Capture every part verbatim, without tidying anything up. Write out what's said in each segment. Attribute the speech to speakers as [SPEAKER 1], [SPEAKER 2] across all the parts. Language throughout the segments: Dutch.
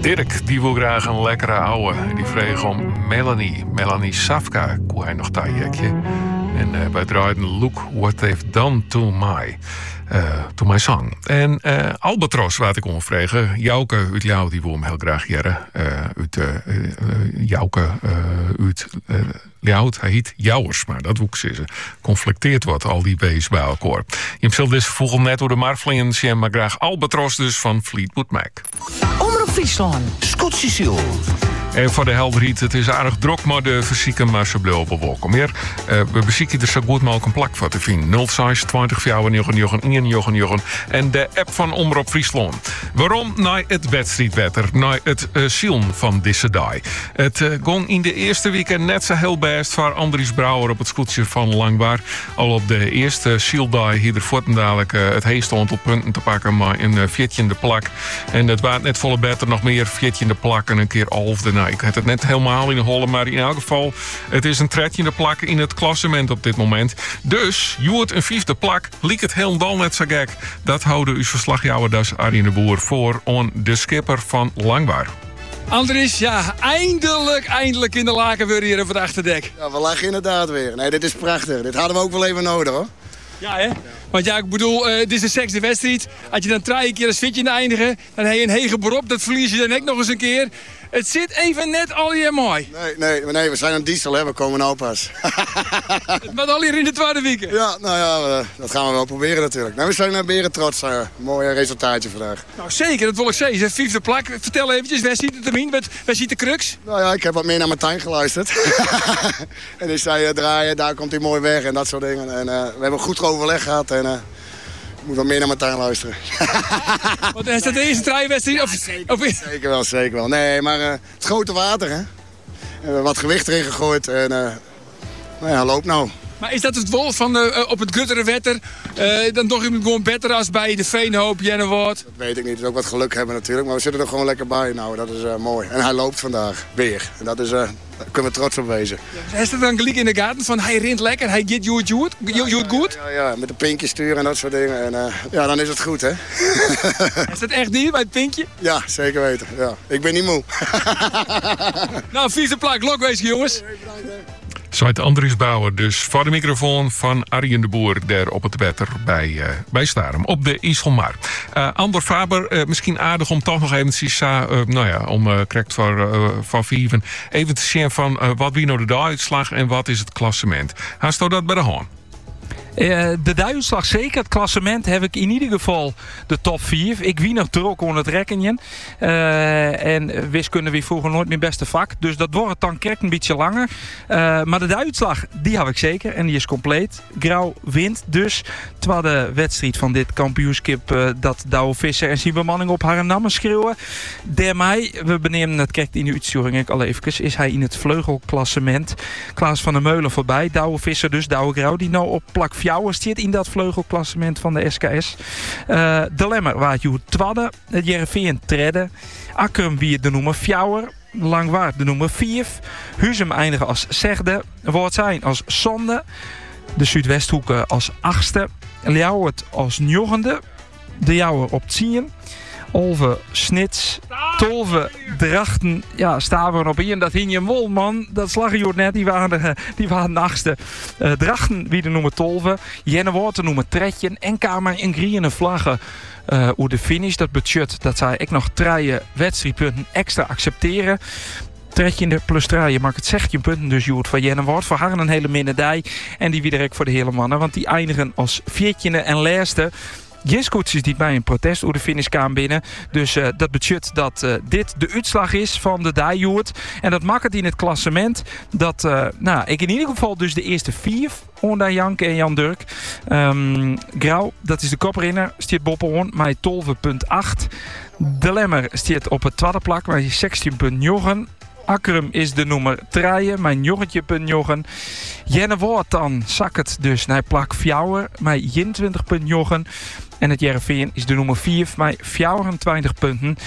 [SPEAKER 1] Dirk, die wil graag een lekkere ouwe. Die vreeg om Melanie. Melanie Safka, hoe hij nog daar jekje. En uh, wij draaiden Look What They've Done To My. Uh, to my song. En uh, Albatros, wat ik omvregen. Jouke uit jou, die wil hem heel graag jaren. Uh, uit uh, uh, Jouke uh, uit uh, Ljout, hij heet Jouwers, maar dat wil ik zeggen. Conflicteert wat, al die B's bij elkaar. Je zult dus volgende net door de Marvliens, maar graag Albatros dus van Fleetwood Mac.
[SPEAKER 2] Omroep Friesland, Scott Cecile.
[SPEAKER 1] En voor de helderheid, het is aardig druk, maar de verzieken maar ze blijven welkom. Meer, uh, we bezieken er zo goed mogelijk een plak voor te vinden. nul zes twintig vier negen negen negen en de app van Omroep Friesland. Waarom? Naar het wedstrijdwetter, naar het uh, zielen van deze dag. Het uh, ging in de eerste weekend net zo heel best voor Andries Brouwer op het scootje van Langbaar. Al op de eerste zieldag hier er voort dadelijk uh, het heestond op punten te pakken, maar een uh, veertje plak. En het waard net volle beter nog meer veertje plak en een keer half de ik heb het net helemaal in de holle, maar in elk geval, het is een tredje plak in het klassement op dit moment. Dus, je wordt een vijfde plak, liek het helemaal net zo gek. Dat houden uw verslagjouwer dus Arjen de Boer voor on de skipper van Langbaar.
[SPEAKER 3] Andries, ja, eindelijk, eindelijk in de laken weer hier op het achterdek.
[SPEAKER 4] Ja, we lachen inderdaad weer. Nee, dit is prachtig. Dit hadden we ook wel even nodig, hoor.
[SPEAKER 3] Ja, hè? Want ja, ik bedoel, uh, dit is de zesde wedstrijd. Als je dan drie keer als fitje eindigen, dan heb je een hege beroep. Dat verlies je dan ook nog eens een keer. Het zit even net al hier mooi.
[SPEAKER 4] Nee, nee, nee, we zijn een diesel, hè. We komen nou pas.
[SPEAKER 3] Maar al hier in de tweede week.
[SPEAKER 4] Ja, nou ja, dat gaan we wel proberen natuurlijk. Nou, we zijn uh, beren trots. Uh, mooi resultaatje vandaag.
[SPEAKER 3] Nou, zeker, dat wil ik zeggen. Vijfde plak. Vertel eventjes, waar ziet het erin? Waar ziet de crux?
[SPEAKER 4] Nou ja, ik heb wat meer naar Martijn geluisterd. En die zei, uh, draaien, daar komt hij mooi weg en dat soort dingen. En uh, we hebben goed overleg gehad en... Uh, Ik moet wel meer naar Martijn luisteren.
[SPEAKER 3] Want is dat de eerste treinwedstrijd? Of,
[SPEAKER 4] ja, zeker,
[SPEAKER 3] of...
[SPEAKER 4] zeker wel, zeker wel. Nee, maar uh, het grote water, hè. Uh, wat gewicht erin gegooid en uh, nou ja, loopt nou.
[SPEAKER 3] Maar is dat het wolf van uh, op het guttere wetter? Uh, dan toch iemand gewoon beter als bij de Veenhoop, Jennewoord?
[SPEAKER 4] Dat weet ik niet. Het is ook wat geluk hebben natuurlijk. Maar we zitten er gewoon lekker bij. Nou, dat is uh, mooi. En hij loopt vandaag weer. En dat is... Uh, Daar kunnen we trots op wezen.
[SPEAKER 3] Ja, is het dan gelijk in de gaten van hij rint lekker, hij get you goed? You, you goed?
[SPEAKER 4] Ja, ja, ja, met de pinkje sturen en dat soort dingen. En uh, ja, dan is het goed, hè?
[SPEAKER 3] Is dat echt niet bij het pinkje?
[SPEAKER 4] Ja, zeker weten. Ja. Ik ben niet moe.
[SPEAKER 3] Nou, vieze plak, lokwezen jongens.
[SPEAKER 1] Zuid Andries Brouwer, dus voor de microfoon van Arjen de Boer daar op het wetter bij, uh, bij Starum op de Iselmar. Uh, Amber Faber, uh, misschien aardig om toch nog eventjes, uh, nou ja, om uh, correct voor, uh, voor vieven, even te zien van uh, wat wie nou de uitslag en wat is het klassement. Haast u dat bij de hand?
[SPEAKER 5] Uh, de duiutslag zeker. Het klassement heb ik in ieder geval de top vier. Ik wie nog druk aan het rekenen. Uh, en wiskunde wie vroeger nooit mijn beste vak. Dus dat wordt dan kerk een beetje langer. Uh, maar de duiutslag, die heb ik zeker. En die is compleet. Grauw wint dus. Tweede wedstrijd van dit kampioenschap. Uh, dat Douwe Visser en zijn bemanning op haar namen schreeuwen. Daarmee, we benemen het kerk in de uitsturing ik al even. Is hij in het vleugelklassement. Klaas van der Meulen voorbij. Douwe Visser dus. Douwe Grauw die nou op plak Fjouwer zit in dat vleugelklassement van de S K S. Uh, de Lemmer waar je tweede. Het Jereveen tredde. Akkrum wie het de noemer Fjouwer. Langwaard de noemer vier. Huzum eindigen als zesde. Woordzijn als zonde. De Zuidwesthoeken als achtste. Ljouwert als negende. De Jouwer op tien. Olve, Snits, Tolve, Drachten. Ja, staan we op in. Dat hing je wol, man. Dat slag je net. Die waren de, die waren de achtste. Uh, Drachten, wie de noemen Tolve. Jennewoord, de noemen Tretjen. En Kamer en Griene vlaggen. Uh, hoe de finish, dat budget, dat zij ik nog drie wedstrijdpunten extra accepteren. Tretjende plus draaien maakt het zestien punten. Dus je wordt van Jennewoord voor haar een hele minnedij. En die wie direct voor de hele mannen. Want die eindigen als veertiende en laatste. Jiskoets die bij een protest over de finish kwam binnen. Dus uh, dat betekent dat uh, dit de uitslag is van de Dijjoert. En dat maakt het in het klassement. Dat uh, nou, ik in ieder geval dus de eerste vier. Onda Janke en Jan Durk. Um, Grauw, dat is de koprenner. Stiert Boppelhoorn met twaalf komma acht. De Lemmer stiert op het tweede plak met zestien komma negen. Akkrum is de nummer drie, mijn jongetje punt negen. Jennewoord dan zak het dus naar plak Fjouwer met eenentwintig komma negen. En het Jereveen is de nummer vier met vierentwintig punten.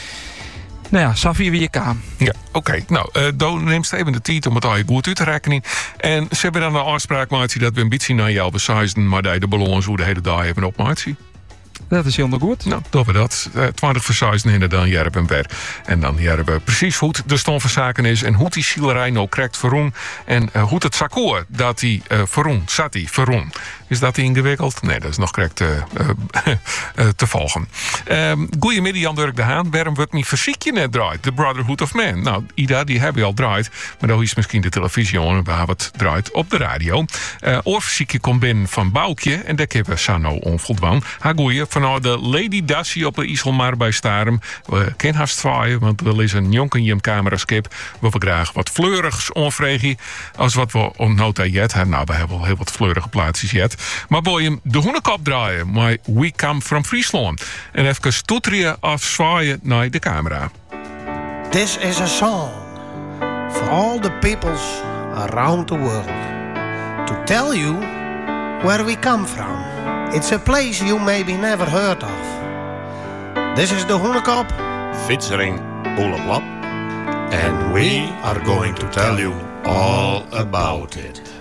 [SPEAKER 5] Nou ja, Safi wie je kan.
[SPEAKER 1] Ja, oké. Okay. Nou, uh, dan neemt even de tijd om het al goed uit te rekenen. En ze hebben dan de afspraak gemaakt dat we een beetje naar jou bezijden, maar dat de ballons hoe de hele dag hebben opmaakt.
[SPEAKER 5] Dat is heel goed.
[SPEAKER 1] Nou, doen we dat. Uh, twintig verzeizen in de dan Jerp en Ber. En dan jaren we precies hoe de stand van zaken is en hoe die zielerij nou krijgt veroen. En uh, hoe het sakkoor dat die uh, veroen, zat die veroen. Is dat ingewikkeld? Nee, dat is nog correct uh, uh, uh, te volgen. Um, Goedemiddag Jan Dirk de Haan. Waarom wordt niet Verziekje net draait? The Brotherhood of Man. Nou, Ida, die hebben we al draait. Maar dan is misschien de televisie en we hebben het draait op de radio. Uh, Oorverziekje komt binnen van Boukje. En daar hebben we Sano onvoldwaan. Ha goeie, vanuit de Lady Dassie op de Iselmar bij Starum. We kennen haast zwaaien, want er is een jonken in cameraskip. We we graag wat fleurigs onvregen. Als wat we ontnota jet hebben. Nou, we hebben al heel wat fleurige plaatsjes jet. Maar wil je hem de hoenekop draaien. Maar We Come From Friesland. En even toetreden of zwaaien naar de camera.
[SPEAKER 6] This is a song for all the peoples around the world. To tell you where we come from. It's a place you maybe never heard of. This is de hoenekop.
[SPEAKER 7] Featuring Boeleblap. And we are going to tell you all about it.